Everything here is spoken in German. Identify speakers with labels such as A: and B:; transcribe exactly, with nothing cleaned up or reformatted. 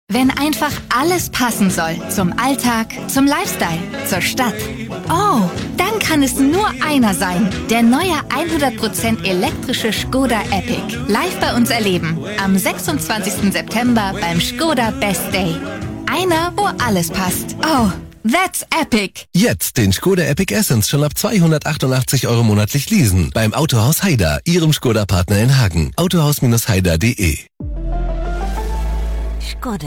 A: Wenn einfach alles passen soll. Zum Alltag, zum Lifestyle, zur Stadt. Oh, dann kann es nur einer sein. Der neue hundert Prozent elektrische Skoda Epic. Live bei uns erleben. Am sechsundzwanzigsten September beim Skoda Best Day. Einer, wo alles passt. Oh, that's epic.
B: Jetzt den Skoda Epic Essence schon ab zweihundertachtundachtzig Euro monatlich leasen. Beim Autohaus Haider, Ihrem Skoda-Partner in Hagen. autohaus Bindestrich haider punkt de.
C: Skoda.